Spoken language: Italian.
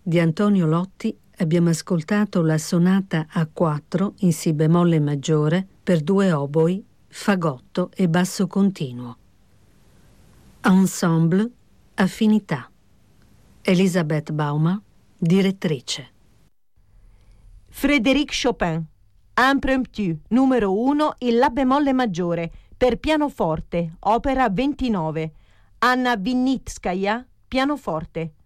Di Antonio Lotti abbiamo ascoltato la sonata A4 in Si bemolle maggiore per 2 oboi, fagotto e basso continuo. Ensemble Affinità. Elisabeth Bauma, direttrice. Frédéric Chopin, Impromptu, numero 1 in La bemolle maggiore, per pianoforte, opera 29. Anna Vinnitskaya, pianoforte.